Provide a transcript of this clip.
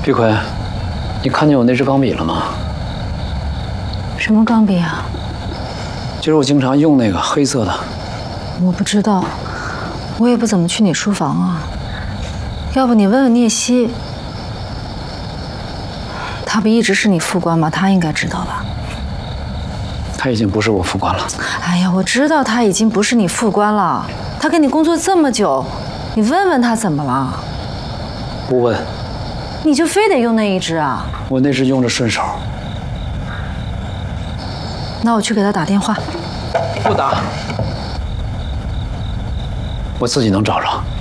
碧奎，你看见我那支钢笔了吗？ 什么钢笔啊？ 就是我经常用那个黑色的。 我不知道，我也不怎么去你书房啊。要不你问问聂西，他不一直是你副官吗？他应该知道吧？ 他已经不是我副官了。 哎呀，我知道他已经不是你副官了，他跟你工作这么久，你问问他怎么了？ 不问。 你就非得用那一支啊？ 我那支用着顺手。 那我去给他打电话。 不打，我自己能找着。